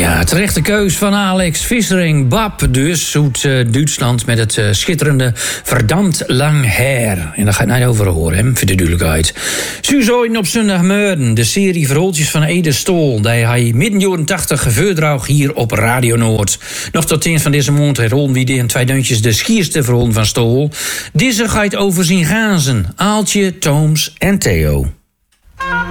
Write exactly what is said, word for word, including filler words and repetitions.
Ja, terechte keus van Alex Vissering. Bab dus, uit uh, Duitsland met het uh, schitterende Verdammt lang her. En daar ga je niet over horen, hè, voor de duidelijkheid. Suzoiden op zondagmorgen, de serie verhaaltjes van Ede Stol. Die hij midden jaren tachtig gevoordraag hier op Radio Noord. Nog tot eind van deze maand herholen wie in twee deuntjes de schierste verhaal van Stol. Deze gaat over zien gazen. Aaltje, Tooms en Theo.